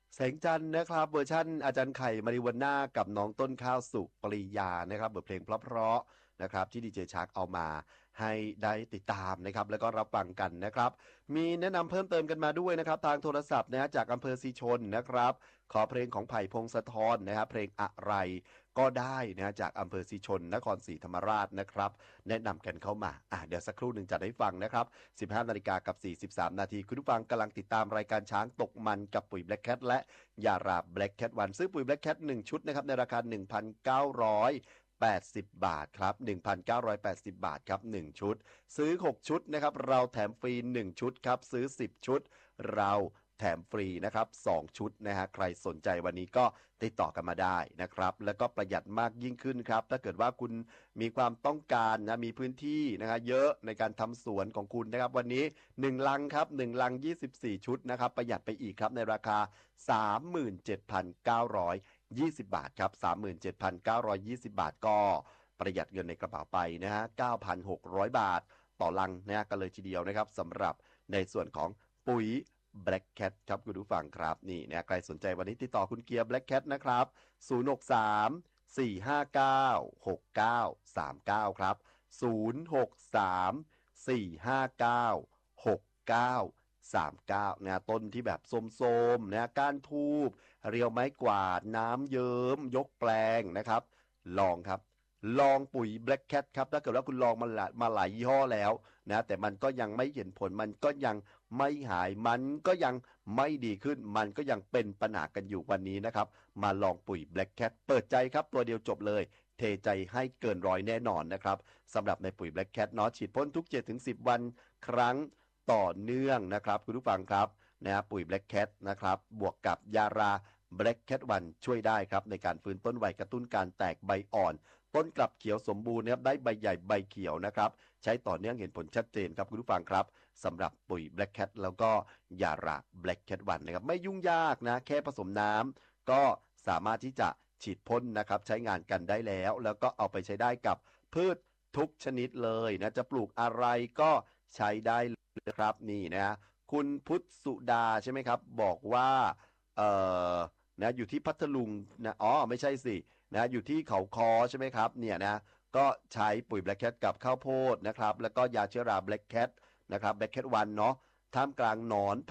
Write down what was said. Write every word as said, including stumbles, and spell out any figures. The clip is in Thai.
แสงจันทร์นะครับเวอร์ชั่นอาจารย์ไข่มาริวันน่ากับน้องต้นข้าวสุปริยานะครับบทเพลงเพราะๆนะครับที่ดีเจชาร์กเอามาให้ได้ติดตามนะครับแล้วก็รับฟังกันนะครับมีแนะนำเพิ่มเติมกันมาด้วยนะครับทางโทรศัพท์นะฮะจากอำเภอศรีชนนะครับขอเพลงของไผ่พงศธรนะครับเพลงอะไรก็ได้นะฮะจากอำเภอศรีชนนครศรีธรรมราชนะครับแนะนำกันเข้ามาอ่ะเดี๋ยวสักครู่หนึ่งจะได้ฟังนะครับสิบห้านาฬิกากับสี่สิบสามนาทีคุณผู้ฟังกำลังติดตามรายการช้างตกมันกับปุ๋ย Black Cat และยารา Black Cat วันซื้อปุ๋ย Black Cat หนึ่งชุดนะครับในราคา หนึ่งพันเก้าร้อยแปดสิบ บาทครับ หนึ่งพันเก้าร้อยแปดสิบ บาทครับหนึ่งชุดซื้อหกชุดนะครับเราแถมฟรีหนึ่งชุดครับซื้อสิบชุดเราแถมฟรีนะครับสองชุดนะฮะใครสนใจวันนี้ก็ติดต่อกันมาได้นะครับแล้วก็ประหยัดมากยิ่งขึ้นครับถ้าเกิดว่าคุณมีความต้องการนะมีพื้นที่นะฮะเยอะในการทำสวนของคุณนะครับวันนี้หนึ่งลังครับหนึ่งลังยี่สิบสี่ชุดนะครับประหยัดไปอีกครับในราคา สามหมื่นเจ็ดพันเก้าร้อยยี่สิบ บาทครับ สามหมื่นเจ็ดพันเก้าร้อยยี่สิบ บาทก็ประหยัดเงินในกระเป๋าไปนะฮะ เก้าพันหกร้อย บาทต่อลังนะฮะกันเลยทีเดียวนะครับสำหรับในส่วนของปุ๋ย Black Cat ครับคุณผู้ฟังครับนี่นะใครสนใจวันนี้ติดต่อคุณเกียร์ Black Cat นะครับศูนย์ หก สาม สี่ ห้า เก้า หก เก้า สาม เก้าครับศูนย์ หก สาม สี่ ห้า เก้า หก เก้า สาม เก้านะต้นที่แบบส้มๆนะก้านทูบเรียวไม้กวาดน้ำเยิ้มยกแปลงนะครับลองครับลองปุ๋ย Black Cat ครับถ้าเกิดว่าคุณลองมาหลายมาหลายยี่ห้อแล้วนะแต่มันก็ยังไม่เห็นผลมันก็ยังไม่หายมันก็ยังไม่ดีขึ้นมันก็ยังเป็นปัญหากันอยู่วันนี้นะครับมาลองปุ๋ย Black Cat เปิดใจครับตัวเดียวจบเลยเทใจให้เกินร้อยแน่นอนนะครับสำหรับในปุ๋ย Black Cat เนาะฉีดพ่นทุก เจ็ดถึงสิบ วันครั้งต่อเนื่องนะครับคุณผู้ฟังครับนะฮะปุ๋ย Black Cat นะครับบวกกับยารา Black Cat วันช่วยได้ครับในการฟื้นต้นไวกระตุ้นการแตกใบอ่อนต้นกลับเขียวสมบูรณ์นะครับได้ใบใหญ่ใบเขียวนะครับใช้ต่อเนื่องเห็นผลชัดเจนครับคุณผู้ฟังครับสำหรับปุ๋ย Black Cat แล้วก็ยารา Black Cat วันนะครับไม่ยุ่งยากนะแค่ผสมน้ำก็สามารถที่จะฉีดพ่นนะครับใช้งานกันได้แล้วแล้วก็เอาไปใช้ได้กับพืชทุกชนิดเลยนะจะปลูกอะไรก็ใช้ได้เลยครับนี่นะคุณพุทธสุดาใช่ไหมครับบอกว่าเอ่อนะอยู่ที่พัทลุงนะอ๋อไม่ใช่สินะอยู่ที่เขาคอใช่ไหมครับเนี่ยนะก็ใช้ปุ๋ย Black Cat กับข้าวโพดนะครับแล้วก็ยาเชื้อรา Black Cat นะครับ Black Cat วันเนาะท่ามกลางหนอน